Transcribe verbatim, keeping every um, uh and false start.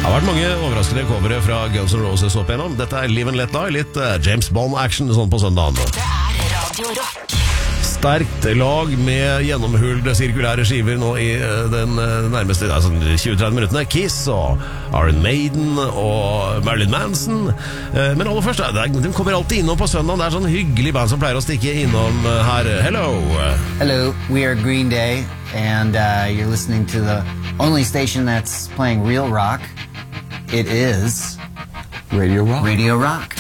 Det har vært mange overraskende covere fra Guns N' Roses opp igjennom. Dette er Live and Let Die, litt uh, James Bond-action sånn på søndagen. Dette er Radio Rock. Sterkt lag med gjennomhulte sirkulære skiver nå i uh, den uh, nærmeste altså, tjue til tretti minuttene. Kiss og Iron Maiden og Marilyn Manson. Uh, men aller først, uh, de kommer alltid innom på søndagen. Det er sånn hyggelig band som pleier å stikke innom uh, her. Hello! Hello, we are Green Day, and uh, you're listening to the only station that's playing real rock. It is Radio Rock. Radio Rock.